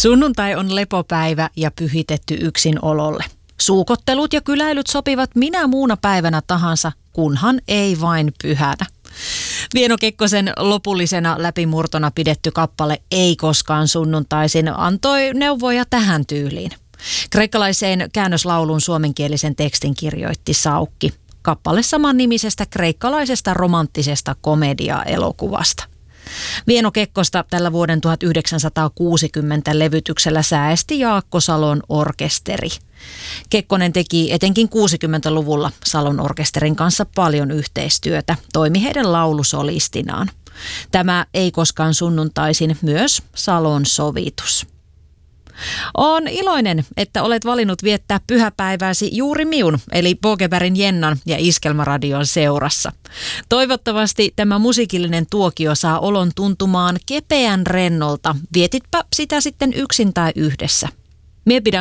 Sunnuntai on lepopäivä ja pyhitetty yksinololle. Suukottelut ja kyläilyt sopivat minä muuna päivänä tahansa, kunhan ei vain pyhänä. Vieno Kekkosen lopullisena läpimurtona pidetty kappale Ei koskaan sunnuntaisin antoi neuvoja tähän tyyliin. Kreikkalaiseen käännöslaulun suomenkielisen tekstin kirjoitti Saukki. Kappale samannimisestä kreikkalaisesta romanttisesta komedia-elokuvasta. Vieno Kekkosta tällä vuoden 1960 levytyksellä säesti Jaakko Salon orkesteri. Kekkonen teki etenkin 60-luvulla Salon orkesterin kanssa paljon yhteistyötä, toimi heidän laulusolistinaan. Tämä Ei koskaan sunnuntaisin myös Salon sovitus. Olen iloinen, että olet valinnut viettää pyhäpäivääsi juuri minun, eli Bogebergin Jennan ja Iskelmaradion seurassa. Toivottavasti tämä musiikillinen tuokio saa olon tuntumaan kepeän rennolta. Vietitpä sitä sitten yksin tai yhdessä. Mie pidän